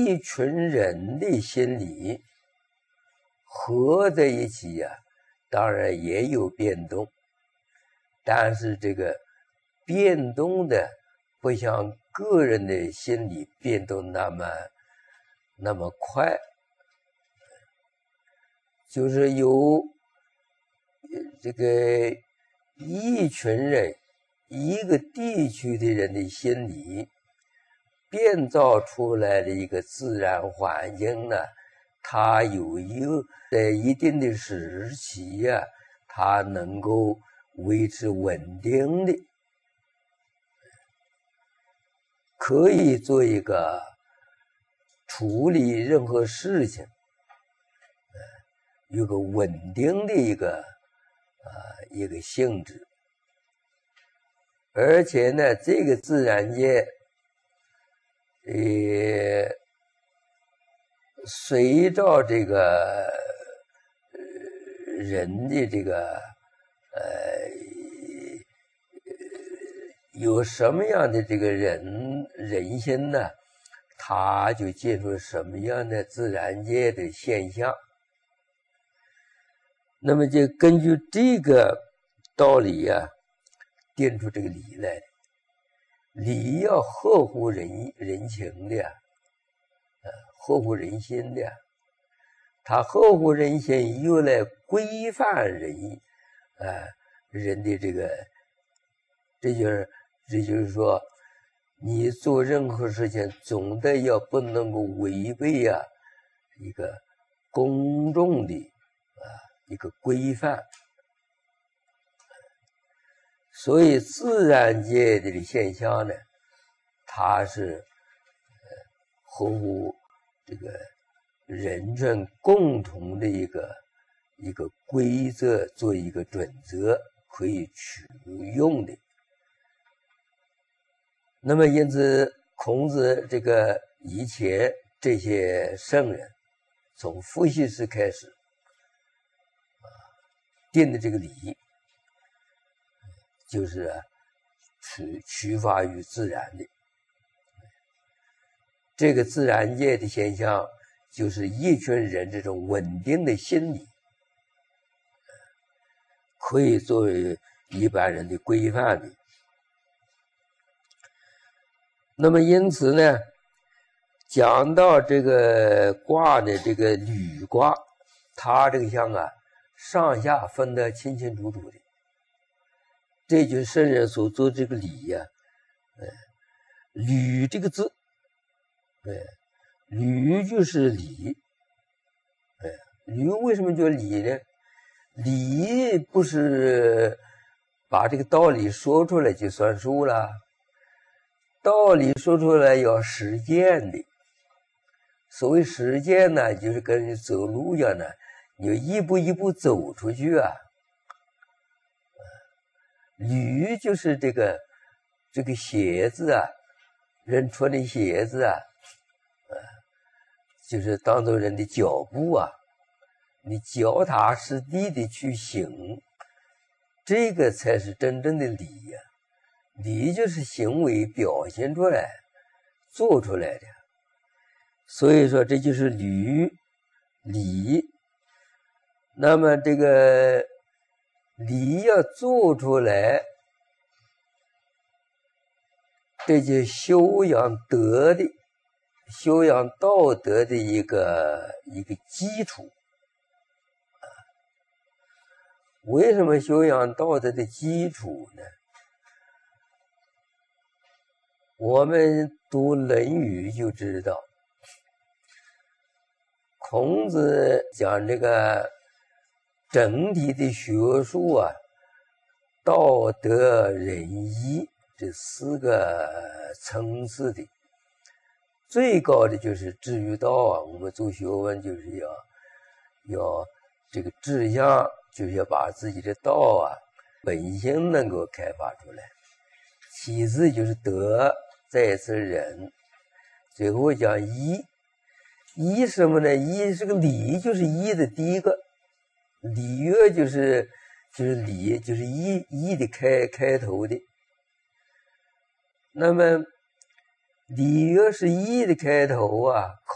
一群人的心理合在一起呀，当然也有变动，但是这个变动的不像个人的心理变动那么快，就是有这个一群人一个地区的人的心理变造出来的一个自然环境呢，它有一个在一定的时期呀，它能够维持稳定的，可以做一个处理任何事情，有个稳定的一个性质。而且呢，这个自然界随着这个人的这个有什么样的这个人心呢，它就接触什么样的自然界的现象。那么就根据这个道理呀，定出这个理来。理要合乎人情的，合乎人心的，它合乎人心又来规范人的这个，这就是说，你做任何事情总得要不能够违背一个公众的一个规范。所以自然界的现象呢，它是合乎这个人群共同的一个规则，做一个准则可以取用的。那么因此孔子这个以前这些圣人从伏羲氏开始定的这个理，就是取法于自然的。这个自然界的现象就是一群人这种稳定的心理，可以作为一般人的规范的。那么因此呢，讲到这个卦的这个履卦，它这个象上下分得清清楚楚的。这就是圣人所做这个理呀，履这个字，履就是理，履为什么叫理呢？理不是把这个道理说出来就算数了，道理说出来要实践的。所谓实践呢，就是跟走路一样的，你要一步一步走出去啊。履就是这个鞋子啊，人穿的鞋子啊，就是当作人的脚步啊，你脚踏实地的去行，这个才是真正的礼呀。礼就是行为表现出来做出来的，所以说这就是礼。那么这个礼要做出来，这就修养德的、修养道德的一个基础。为什么修养道德的基础呢？我们读《论语》就知道，孔子讲这个整体的学术啊，道德仁义这四个层次的，最高的就是至于道啊。我们做学问就是要这个志向，就是要把自己的道啊本性能够开发出来。其次就是德，再次仁，最后讲义。义什么呢？义是个礼，就是义的第一个。礼乐就是礼，就是义的开头的。那么礼乐是义的开头啊，